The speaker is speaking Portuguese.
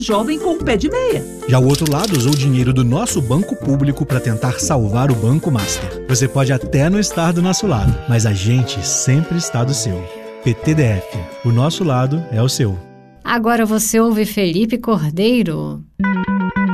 jovem com um pé de meia. Já o outro lado usou o dinheiro do nosso banco público para tentar salvar o Banco Master. Você pode até não estar do nosso lado, mas a gente sempre está do seu. PTDF. O nosso lado é o seu. Agora você ouve Felipe Cordeiro.